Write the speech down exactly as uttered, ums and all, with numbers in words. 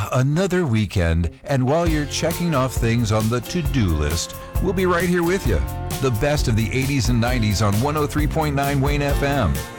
Another weekend, and while you're checking off things on the to-do list, we'll be right here with you. The best of the eighties and nineties on one oh three point nine Wayne F M.